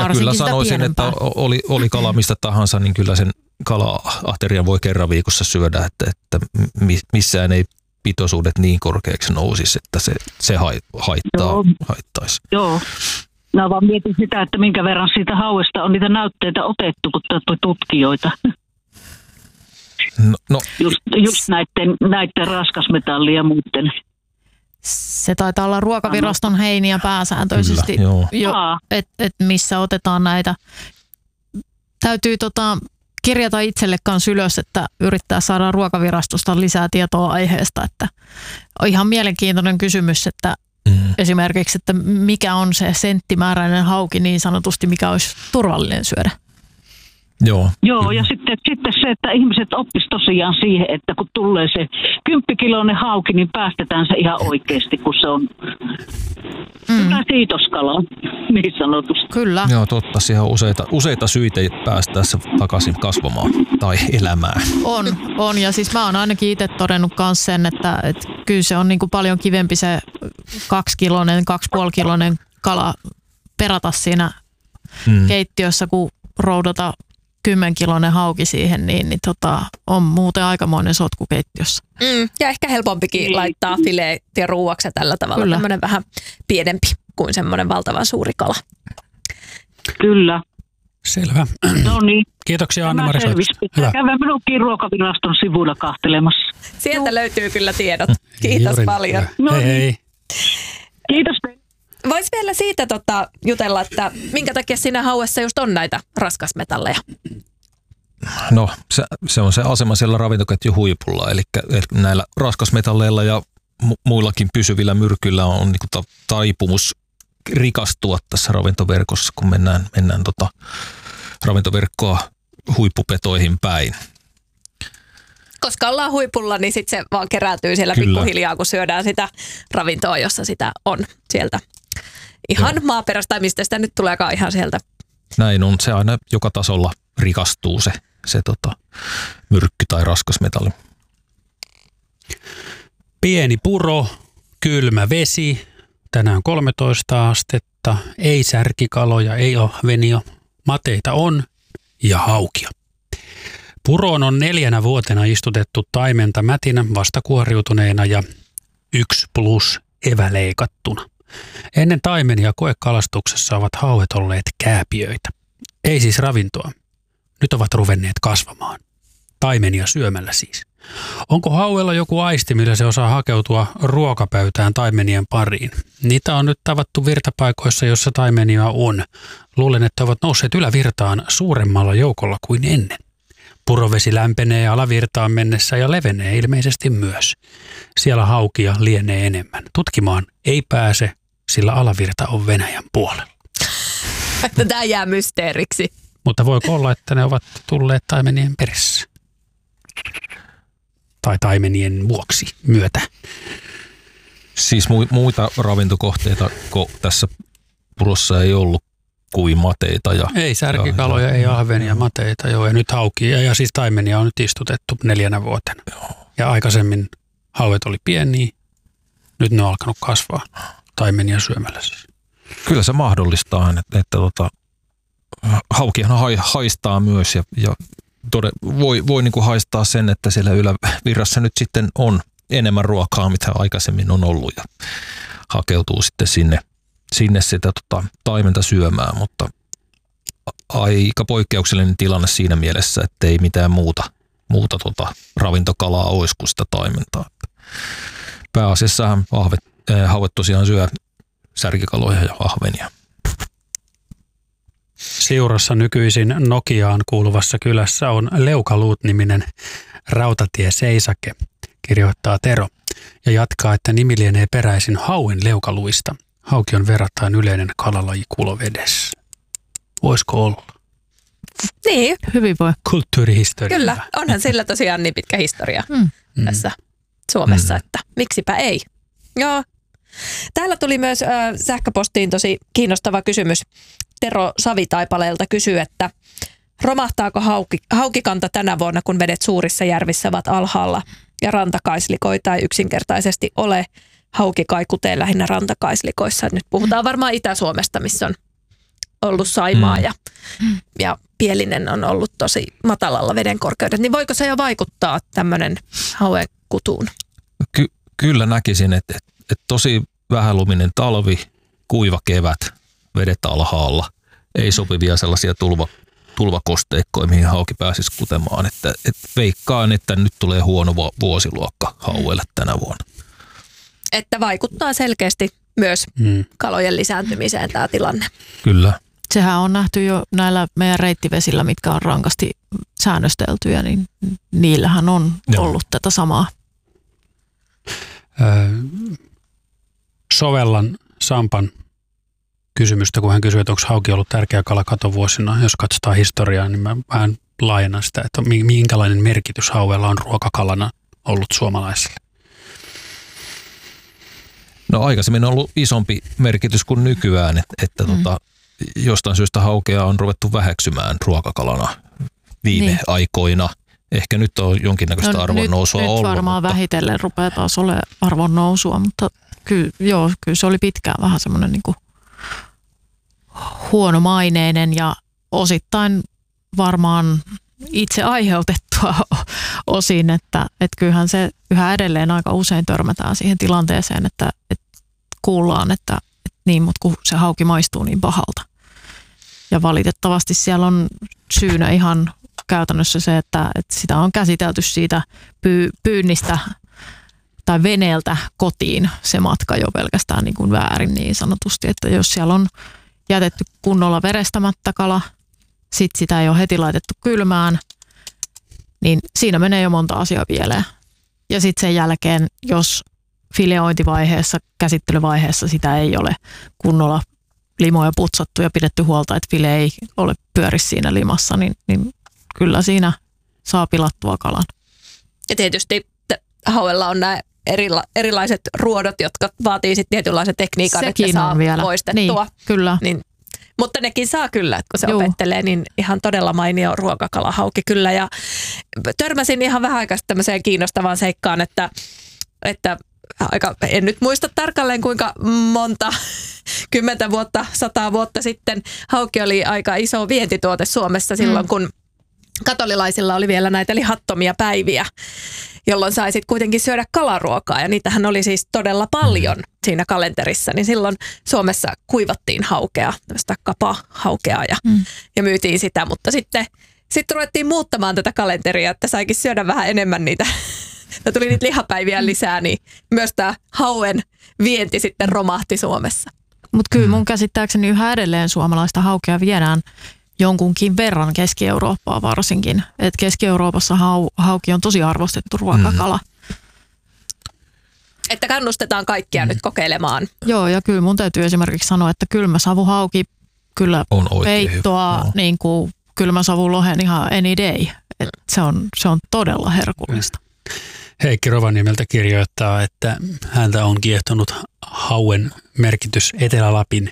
kyllä sanoisin, että oli kala mistä tahansa, niin kyllä sen kala-aterian voi kerran viikossa syödä, että missään ei pitoisuudet niin korkeaksi nousisi, että se haittaisi. Joo. Mä vaan mietin sitä, että minkä verran siitä hauesta on niitä näytteitä otettu, kun tutkijoita. No. Just näiden raskasmetallien ja muiden. Se taitaa olla Ruokaviraston heiniä pääsääntöisesti, missä otetaan näitä. Täytyy kirjata itselle kanssa ylös, että yrittää saada Ruokavirastosta lisää tietoa aiheesta. Että on ihan mielenkiintoinen kysymys, että esimerkiksi, että mikä on se senttimääräinen hauki niin sanotusti, mikä olisi turvallinen syödä. Joo, ja sitten se, että ihmiset oppisivat tosiaan siihen, että kun tulee se 10-kiloinen hauki, niin päästetään se ihan oikeasti, kun se on hyvä siitoskala, niin sanotusti. Kyllä. Joo, totta. Siihen on useita syitä päästää se takaisin kasvamaan tai elämään. On, ja siis mä oon ainakin itse todennut myös sen, että kyllä se on niin kuin paljon kivempi se 2-kiloinen, 2,5-kiloinen kala perata siinä keittiössä, kun roudata 10-kiloinen hauki siihen, niin on muuten aikamoinen sotku keittiössä. Ja ehkä helpompikin laittaa fileet ja ruuaksi tällä tavalla. Kyllä. Tämmöinen vähän pienempi kuin semmoinen valtavan suuri kala. Kyllä. Selvä. No niin. Kiitoksia Anne-Mari. Käydään minunkin Ruokaviraston sivuilla kahtelemassa. Sieltä löytyy kyllä tiedot. Kiitos paljon. No niin. Hei. Kiitos. Voisi vielä siitä jutella, että minkä takia siinä hauessa just on näitä raskasmetalleja? No se on se asema siellä ravintoketjun huipulla, eli näillä raskasmetalleilla ja muillakin pysyvillä myrkyillä on niin taipumus rikastua tässä ravintoverkossa, kun mennään ravintoverkkoa huippupetoihin päin. Koska ollaan huipulla, niin sitten se vaan kerääntyy siellä pikkuhiljaa, kun syödään sitä ravintoa, jossa sitä on sieltä ihan maaperästä, tai mistä sitä nyt tuleekaan ihan sieltä. Näin on. Se aina joka tasolla rikastuu se myrkky tai raskasmetalli. Pieni puro, kylmä vesi, tänään 13 astetta, ei särkikaloja, ei ahvenia, mateita on ja haukia. Puroon on 4 vuotena istutettu taimenta mätinä vastakuoriutuneena ja 1+ eväleikattuna. Ennen taimenia koekalastuksessa ovat hauet olleet kääpiöitä. Ei siis ravintoa. Nyt ovat ruvenneet kasvamaan. Taimenia syömällä siis. Onko hauella joku aisti, millä se osaa hakeutua ruokapöytään taimenien pariin? Niitä on nyt tavattu virtapaikoissa, jossa taimenia on. Luulen, että ovat nousseet ylävirtaan suuremmalla joukolla kuin ennen. Purovesi lämpenee alavirtaan mennessä ja levenee ilmeisesti myös. Siellä haukia lienee enemmän. Tutkimaan ei pääse, sillä alavirta on Venäjän puolella. Tämä jää mysteeriksi. Mutta voiko olla, että ne ovat tulleet taimenien perässä? Tai taimenien vuoksi myötä. Siis muita ravintokohteita tässä purossa ei ollut kuin mateita. Ei särkikaloja, ei ahvenia, mateita, ja nyt haukia. Ja siis taimenia on nyt istutettu 4 vuotena. Joo. Ja aikaisemmin hauet oli pieniä, nyt ne on alkanut kasvaa taimenia syömällä siis. Kyllä se mahdollistaa, että haukihan haistaa myös ja voi niin kuin haistaa sen, että siellä ylävirrassa nyt sitten on enemmän ruokaa, mitä aikaisemmin on ollut ja hakeutuu sitten sinne sitä taimenta syömään, mutta aika poikkeuksellinen tilanne siinä mielessä, että ei mitään muuta ravintokalaa olisi kuin sitä taimentaa. Pääasiassahan hauet tosiaan syö särkikaloja ja ahvenia. Siurassa nykyisin Nokiaan kuuluvassa kylässä on Leukaluut-niminen rautatieseisake, kirjoittaa Tero, ja jatkaa, että nimi lienee peräisin hauen leukaluista. Hauki on verrattain yleinen kalalaji kulovedessä. Voisiko olla? Niin. Hyvin voi. Kulttuurihistoria. Kyllä, onhan sillä tosiaan niin pitkä historia tässä Suomessa, että miksipä ei. Joo. Täällä tuli myös sähköpostiin tosi kiinnostava kysymys. Tero Savitaipaleelta kysyy, että romahtaako haukikanta tänä vuonna, kun vedet suurissa järvissä ovat alhaalla ja rantakaislikoita ei yksinkertaisesti ole. Hauki kai kutee lähinnä rantakaislikoissa. Nyt puhutaan varmaan Itä-Suomesta, missä on ollut Saimaa ja Pielinen on ollut tosi matalalla veden korkeudet, niin voiko se jo vaikuttaa tämmöinen hauen kutuun? Kyllä näkisin, että tosi vähäluminen talvi, kuiva kevät, vedet alhaalla, ei sopivia sellaisia tulvakosteikkoja, mihin hauki pääsisi kutemaan. Että veikkaan, että nyt tulee huono vuosiluokka hauelle tänä vuonna. Että vaikuttaa selkeästi myös kalojen lisääntymiseen tämä tilanne. Kyllä. Sehän on nähty jo näillä meidän reittivesillä, mitkä on rankasti säännösteltyjä, niin niillähän on ollut tätä samaa. Sovellan Sampan kysymystä, kun hän kysyi, että onko hauki ollut tärkeä kala katovuosina. Jos katsotaan historiaa, niin mä vähän laajennan sitä, että minkälainen merkitys hauella on ruokakalana ollut suomalaisille. No aikaisemmin on ollut isompi merkitys kuin nykyään, että jostain syystä haukea on ruvettu väheksymään ruokakalana viime aikoina. Ehkä nyt on jonkinnäköistä arvonnousua ollut. Nyt varmaan vähitellen rupeaa taas olemaan arvonnousua, mutta kyllä se oli pitkään vähän semmoinen niin kuin huonomaineinen ja osittain varmaan itse aiheutettua osin, että kyllähän se yhä edelleen aika usein törmätään siihen tilanteeseen, että kuullaan, että niin, mutta kun se hauki maistuu niin pahalta. Ja valitettavasti siellä on syynä ihan käytännössä se, että sitä on käsitelty siitä pyynnistä tai veneeltä kotiin se matka jo pelkästään niin kuin väärin niin sanotusti, että jos siellä on jätetty kunnolla verestämättä kala, sitten sitä ei ole heti laitettu kylmään, niin siinä menee jo monta asiaa pieleen. Ja sitten sen jälkeen, jos fileointivaiheessa, käsittelyvaiheessa sitä ei ole kunnolla limoja putsattu ja pidetty huolta, että file ei ole pyöri siinä limassa, niin kyllä siinä saa pilattua kalan. Ja tietysti hauella on nämä erilaiset ruodot, jotka vaatii sitten tietynlaisen tekniikan, sekin että saa vielä poistettua. Niin, kyllä. Niin, mutta nekin saa kyllä, että kun se opettelee, niin ihan todella mainio ruokakalahauki kyllä. Ja törmäsin ihan vähän aikaa tämmöiseen kiinnostavaan seikkaan, että en nyt muista tarkalleen kuinka monta 10 vuotta, 100 vuotta sitten hauki oli aika iso vientituote Suomessa silloin, kun katolilaisilla oli vielä näitä lihattomia päiviä, jolloin sai sitten kuitenkin syödä kalaruokaa ja niitähän oli siis todella paljon siinä kalenterissa, niin silloin Suomessa kuivattiin haukea, tämmöistä kapahaukea ja myytiin sitä, mutta sitten ruvettiin muuttamaan tätä kalenteria, että saikin syödä vähän enemmän niitä. Tuli niitä lihapäiviä lisää, niin myös tämä hauen vienti sitten romahti Suomessa. Mutta kyllä mun käsittääkseni yhä edelleen suomalaista haukea viedään jonkunkin verran Keski-Eurooppaa varsinkin. Et Keski-Euroopassa hauki on tosi arvostettu ruokakala. Että kannustetaan kaikkia nyt kokeilemaan. Joo, ja kyllä mun täytyy esimerkiksi sanoa, että kylmäsavuhauki kyllä peittoa niin kuin kylmäsavulohen ihan any day. Et se on todella herkullista. Heikki Rovaniemeltä kirjoittaa, että häntä on kiehtonut hauen merkitys Etelä-Lapin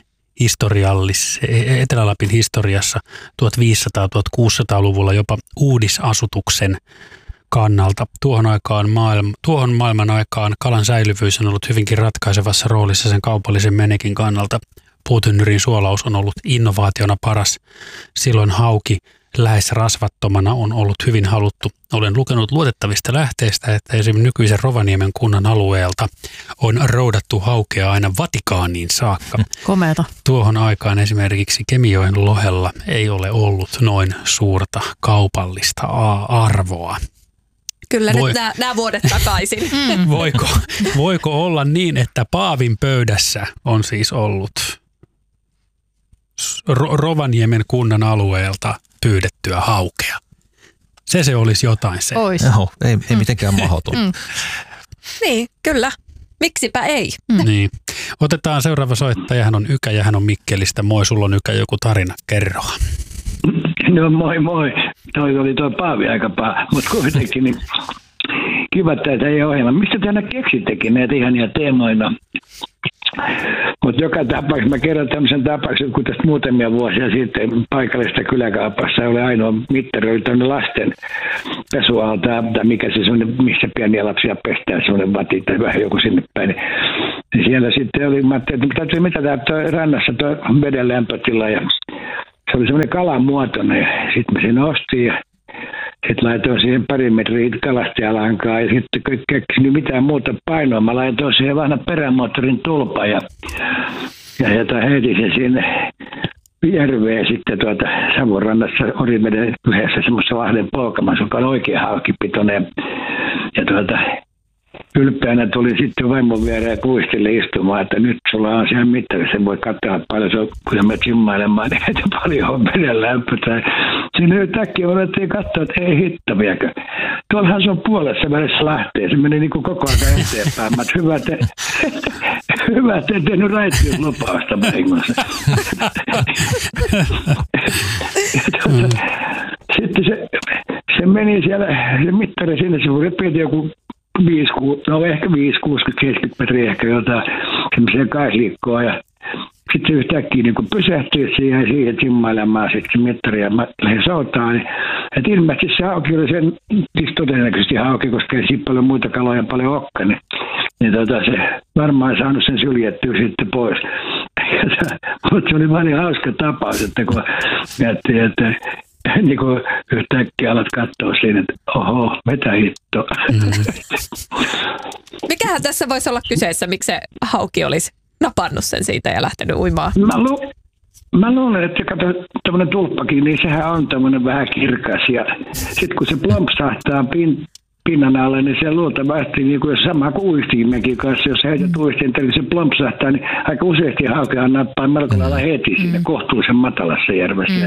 historiassa 1500-1600-luvulla jopa uudisasutuksen kannalta. Tuohon maailman aikaan kalan säilyvyys on ollut hyvinkin ratkaisevassa roolissa sen kaupallisen menekin kannalta. Puutynnyrin suolaus on ollut innovaationa paras. Silloin hauki lähes rasvattomana on ollut hyvin haluttu. Olen lukenut luotettavista lähteistä, että esimerkiksi nykyisen Rovaniemen kunnan alueelta on roudattu haukea aina Vatikaaniin saakka. Komeata. Tuohon aikaan esimerkiksi Kemijoen lohella ei ole ollut noin suurta kaupallista arvoa. Kyllä nyt nämä vuodet takaisin. Voiko olla niin, että Paavin pöydässä on siis ollut Rovaniemen kunnan alueelta pyydettyä haukea? Se olisi jotain se. Joo, ei mitenkään mahdoton. Niin, kyllä. Miksipä ei? Niin. Otetaan seuraava soittaja. Hän on Ykä ja hän on Mikkelistä. Moi, sulla on Ykä joku tarina. Kerroa. No moi. Toi oli Paavi aika paha, mutta kuitenkin niin kiva tätä ei ohjelma. Mistä te aina keksittekin näitä ihania teemoina? Mutta joka tapauksessa mä kerron tämmöisen tapauksen, kun tästä muutamia vuosia sitten paikallisesta kyläkaupassa oli ainoa mittari, oli tämmöinen lasten pesualta, tai mikä se semmoinen, missä pieniä lapsia pestään, semmoinen vati tai vähän joku sinne päin. Ja siellä sitten oli, mä ajattelin, että täytyy mitata rannassa tuo veden lämpötila ja se oli semmoinen kalamuotoinen. Sitten mä sen ostin ja sitten laitoin siihen pari metriä kalastajalankaa ja sitten keksin mitään muuta painoa. Mä laitoin siihen vanhan perämoottorin tulpan ja heitin sen sinne järveen sitten Savonrannassa Orimeden yhdessä semmoisessa Lahden polkamassa, joka on oikein haukipitoinen. Ja ylpeänä tuli sitten vaimon viereen ja kuistille istumaan, että nyt sulla on siellä mittarissa, voi katsoa paljon, kun sä menet simmailemaan, niin heitä paljon on veden lämpötä. Siinä yhtäkkiä olettiin katsoa, että ei hittaviäkö. Tuollahan se on puolessa välissä Lahteen, se meni niin kuin koko ajan eteenpäin. Mä hyvä, että en tehnyt raittiuslupausta vahingossa. Sitten se meni siellä, se mittari sinne, se repiti joku 5-6, ehkä 5-60 metriä ehkä jotain semmoisia kaisliikkoa ja sitten se yhtäkkiä niin kun pysähtyi siihen simmailemaan sitten se mittari ja mä lähdin soutaan, niin että ilmeisesti se hauki oli sen, siis todennäköisesti hauki, koska ei siinä paljon muita kaloja paljon olekaan, niin se varmaan saanut sen syljettyä sitten pois. Mutta se oli vaan niin hauska tapaus, että kun miettii, että niin kuin yhtäkkiä alat katsoa siinä, että oho, mitä hitto. Mikähän tässä voisi olla kyseessä, miksi se hauki olisi napannut sen siitä ja lähtenyt uimaan? Mä luulen, että kato tämmöinen tulppakin, niin sehän on tämmöinen vähän kirkas. Ja sitten kun se plompsahtaa pinnan alle, niin se luultavasti niin kuin sama kuin uistimmekin kanssa. Jos heität uistinta, niin se plompsahtaa, niin aika useasti haukehan nappaa melko lailla heti siinä kohtuullisen matalassa järvessä.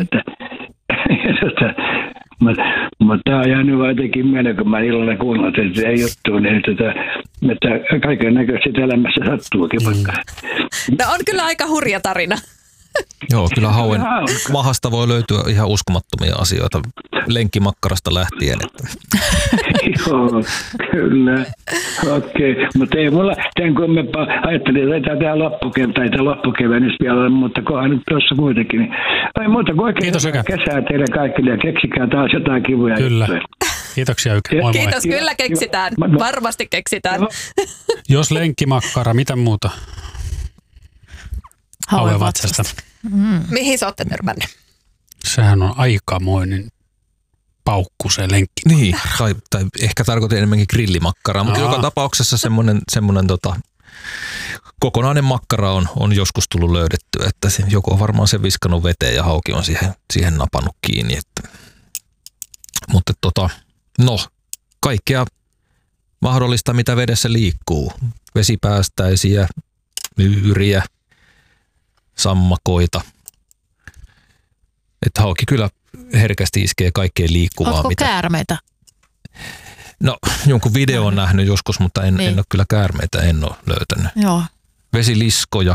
Mutta tämä on jäänyt vaan jotenkin mieleen, kun mä illalla kuunnellut, että se ei juttu, niin että kaiken näköisesti elämässä sattuukin vaikka. No on kyllä aika hurja tarina. Joo, kyllä hauen mahasta voi löytyä ihan uskomattomia asioita lenkkimakkarasta lähtien. Joo, kyllä. Okei, mutta ei mulla tämän kummempaa. Ajattelin, että tämä loppukevennys vielä, mutta kohan nyt tuossa kuitenkin. Niin. Ei muuta kuin oikein kesää teille kaikille ja keksikää taas jotain kivuja. Kyllä. Kiitoksia Ykä. Moi moi. Kiitos, kyllä keksitään. Varmasti keksitään. Jos lenkkimakkara, mitä muuta? Hauen vatsasta. Mihin sä ootte törmännyt? Sehän on aikamoinen paukku se lenkki. Niin, tai ehkä tarkoitin enemmänkin grillimakkaraa, mutta joka tapauksessa semmoinen kokonainen makkara on joskus tullut löydettyä, että se, joku on varmaan se viskannut veteen ja hauki on siihen napannut kiinni. Mutta kaikkea mahdollista, mitä vedessä liikkuu. Vesipäästäisiä, myyriä, sammakoita. Että hauki kyllä herkästi iskee kaikkeen liikkuvaan. Oletko käärmeitä? No, jonkun video on nähnyt joskus, mutta en ole kyllä käärmeitä, en ole löytänyt. Joo. Vesiliskoja,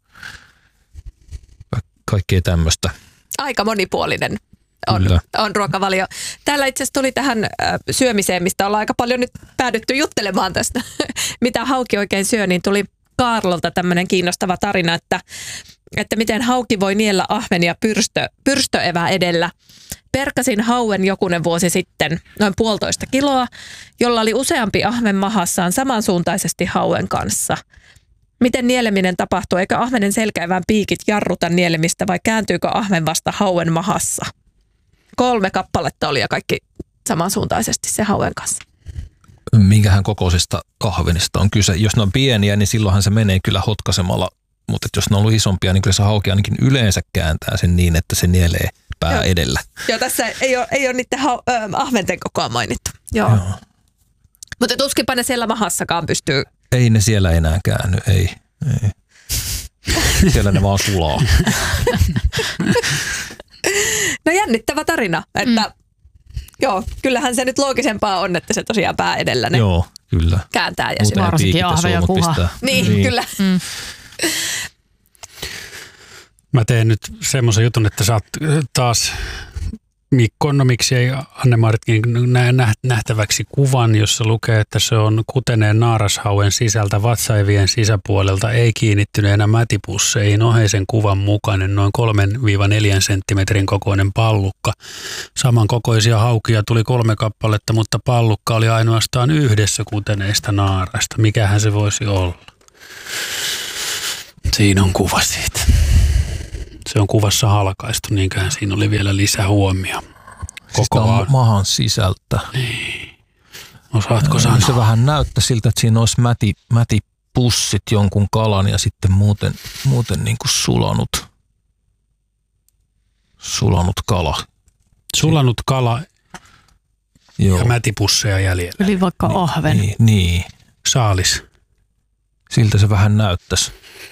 kaikkea tämmöistä. Aika monipuolinen on ruokavalio. Täällä itse asiassa tuli tähän syömiseen, mistä ollaan aika paljon nyt päädytty juttelemaan tästä, mitä hauki oikein syö, niin tuli Kaarlolta tämmöinen kiinnostava tarina, että miten hauki voi niellä ahvenia pyrstöevä edellä. Perkasin hauen jokunen vuosi sitten noin 1,5 kiloa, jolla oli useampi ahmen mahassaan samansuuntaisesti hauen kanssa. Miten nieleminen tapahtuu? Eikö ahvenen selkäivän piikit jarruta nielemistä vai kääntyykö ahmen vasta hauen mahassa? 3 kappaletta oli ja kaikki samansuuntaisesti se hauen kanssa. Minkähän kokoisista ahvenista on kyse? Jos ne on pieniä, niin silloinhan se menee kyllä hotkasemalla, mutta jos ne on ollut isompia, niin kyllä se hauki ainakin yleensä kääntää sen niin, että se nielee pää edellä. Joo, tässä ei ole niiden ahventen kokoa mainittu. Joo. Mutta tuskinpa ne siellä mahassakaan pystyy. Ei ne siellä enää käänny, ei. Siellä ne vaan sulaa. No jännittävä tarina, että joo, kyllähän se nyt loogisempaa on, että se tosiaan pää edellä ne kyllä. Kääntää ja syö. Varsinkin ahve ja kuha. Niin, kyllä. Mä teen nyt semmoisen jutun, että saat taas Mikko, no miksi ei Anne-Maritkin nähtäväksi kuvan, jossa lukee, että se on kuteneen naarashauen sisältä vatsaivien sisäpuolelta ei kiinnittyneenä mätipusseihin oheisen kuvan mukainen noin 3-4 senttimetrin kokoinen pallukka. Samankokoisia haukia tuli 3 kappaletta, mutta pallukka oli ainoastaan yhdessä kuteneista naarasta. Mikähän se voisi olla? Siinä on kuva siitä. Se on kuvassa halkaistu, niinköhän siinä oli vielä lisähuomio. Koko siis mahan sisältä. Niin. Osaatko sanoa? Se vähän näyttää siltä, että siinä olisi mätipussit jonkun kalan ja sitten muuten niin kuin sulanut kala. Sulanut kala. Joo. Ja mätipusseja jäljellä. Eli vaikka ahven. Niin. Saalis. Siltä se vähän näyttäisi.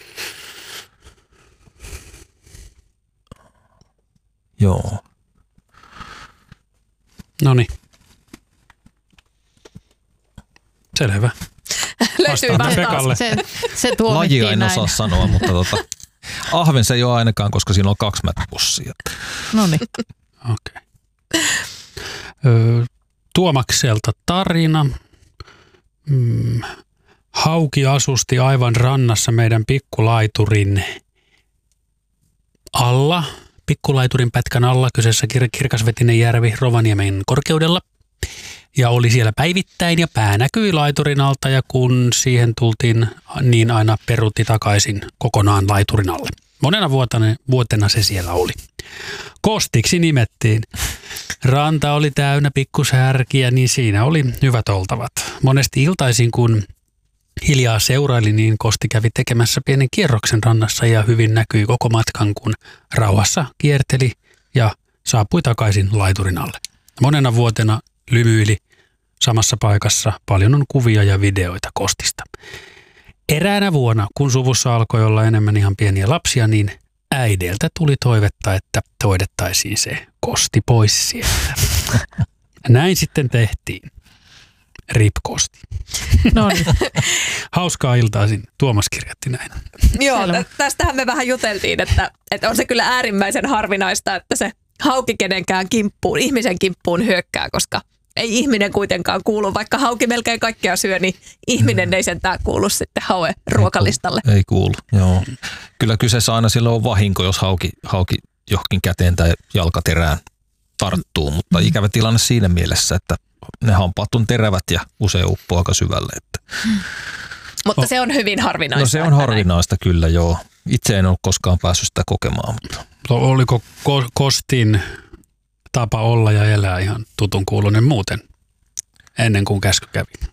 Joo. Noniin. Selvä. Löytyy vastaus. Se lajia en näin. osaa sanoa, mutta ahven se ei ole ainakaan, koska siinä on 2 mätipussia. Noniin. Okei. Tuomakselta tarina. Hauki asusti aivan rannassa meidän pikkulaiturin alla. Pikkulaiturin pätkän alla, kyseessä kirkasvetinen järvi Rovaniemen korkeudella. Ja oli siellä päivittäin ja pää näkyi laiturin alta ja kun siihen tultiin, niin aina peruutti takaisin kokonaan laiturin alle. Monena vuotena se siellä oli. Kostiksi nimettiin. Ranta oli täynnä pikkusärkiä, niin siinä oli hyvät oltavat. Monesti iltaisin, kun hiljaa seuraili, niin Kosti kävi tekemässä pienen kierroksen rannassa ja hyvin näkyi koko matkan, kun rauhassa kierteli ja saapui takaisin laiturin alle. Monena vuotena lymyili samassa paikassa. Paljon on kuvia ja videoita Kostista. Eräänä vuonna, kun suvussa alkoi olla enemmän ihan pieniä lapsia, niin äideltä tuli toivetta, että hoidettaisiin se Kosti pois sieltä. Näin sitten tehtiin. Rip Kosti. No niin. Hauskaa iltaisin. Tuomas kirjoitti näin. Joo, tästähän me vähän juteltiin, että on se kyllä äärimmäisen harvinaista, että se hauki kenenkään kimppuun, ihmisen kimppuun hyökkää, koska ei ihminen kuitenkaan kuulu. Vaikka hauki melkein kaikkea syö, niin ihminen ei sentään kuulu sitten hauen ruokalistalle. Ei kuulu, joo. Kyllä kyseessä aina silloin on vahinko, jos hauki johonkin käteen tai jalkaterään tarttuu, mutta ikävä tilanne siinä mielessä, että ne hampaat on terävät ja usein uppoo aika syvälle. Mutta se on hyvin harvinaista. No se on harvinaista kyllä, joo. Itse en ole koskaan päässyt sitä kokemaan. Mutta. Oliko Kostin tapa olla ja elää ihan tutun kuuluinen muuten ennen kuin käsky kävi?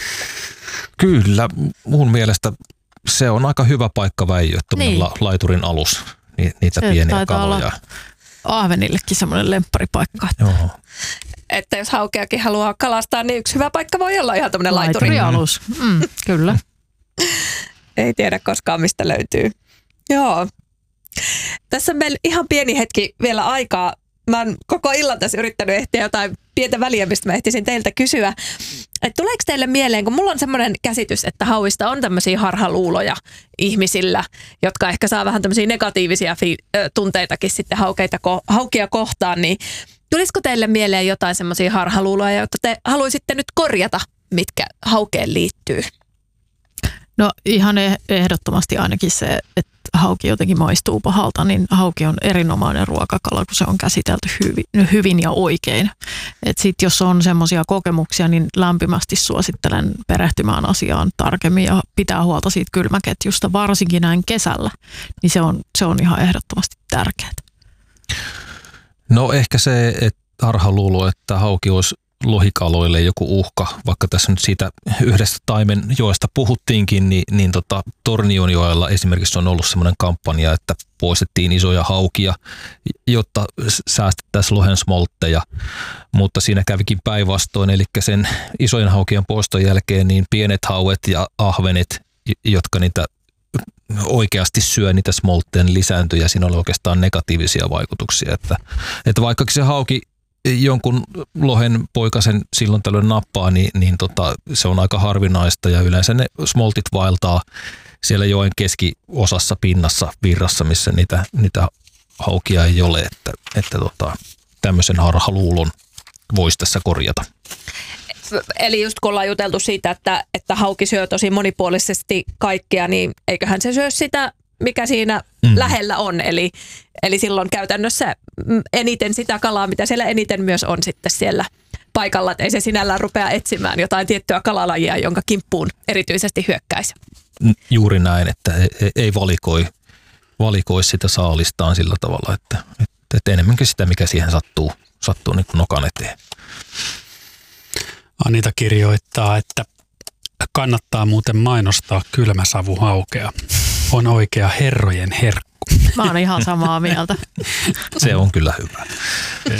Kyllä, mun mielestä se on aika hyvä paikka väijyä, laiturin alus, niitä se pieniä kaloja. Ahvenillekin semmoinen lempparipaikka. Joo. Että jos haukeakin haluaa kalastaa, niin yksi hyvä paikka voi olla ihan tämmöinen laiturialus. Kyllä. Ei tiedä koskaan, mistä löytyy. Joo. Tässä on meillä ihan pieni hetki vielä aikaa. Mä oon koko illan tässä yrittänyt ehtiä jotain pientä väliä, mistä mä ehtisin teiltä kysyä. Että tuleeko teille mieleen, kun mulla on semmoinen käsitys, että hauista on tämmöisiä harhaluuloja ihmisillä, jotka ehkä saa vähän tämmöisiä negatiivisia tunteitakin sitten haukia kohtaan, niin tulisiko teille mieleen jotain semmoisia harhaluuloja, joita te haluaisitte nyt korjata, mitkä haukeen liittyy? No ihan ehdottomasti ainakin se, että hauki jotenkin maistuu pahalta, niin hauki on erinomainen ruokakala, kun se on käsitelty hyvin ja oikein. Että sit jos on semmoisia kokemuksia, niin lämpimästi suosittelen perehtymään asiaan tarkemmin ja pitää huolta siitä kylmäketjusta, varsinkin näin kesällä, niin se on ihan ehdottomasti tärkeää. No ehkä se, että harhaluulo, että hauki olisi lohikaloille joku uhka, vaikka tässä nyt siitä yhdestä taimenjoesta puhuttiinkin, niin Tornionjoella esimerkiksi on ollut semmoinen kampanja, että poistettiin isoja haukia, jotta säästettäisiin lohen smoltteja, mutta siinä kävikin päinvastoin, eli sen isojen haukien poiston jälkeen niin pienet hauet ja ahvenet, jotka niitä oikeasti syö niitä smoltteen lisääntyjä, siinä oli oikeastaan negatiivisia vaikutuksia, että vaikkakin se hauki jonkun lohen poikasen silloin tällöin nappaa, niin se on aika harvinaista ja yleensä ne smoltit vaeltaa siellä joen keskiosassa pinnassa virrassa, missä niitä haukia ei ole, että tämmöisen harhaluulon voisi tässä korjata. Eli just kun ollaan juteltu siitä, että hauki syö tosi monipuolisesti kaikkea, niin eiköhän se syö sitä, mikä siinä lähellä on. Eli silloin käytännössä eniten sitä kalaa, mitä siellä eniten myös on sitten siellä paikalla. Että ei se sinällään rupea etsimään jotain tiettyä kalalajia, jonka kimppuun erityisesti hyökkäisi. Juuri näin, että ei valikoi valikoisi sitä saalistaan sillä tavalla, että enemmänkin sitä, mikä siihen sattuu niin kuin nokan eteen. Anita kirjoittaa, että kannattaa muuten mainostaa kylmäsavuhaukea. On oikea herrojen herkku. Mä oon ihan samaa mieltä. Se on kyllä hyvä.